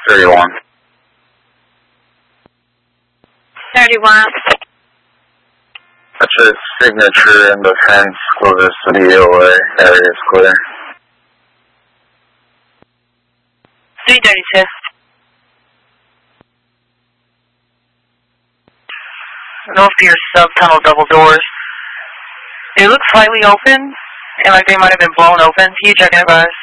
31. 31. That's a signature in the fence closest to the EOA. Area is clear. 332. North Pier sub-tunnel double doors. It looks slightly open, and like they might have been blown open. Can you check and advise?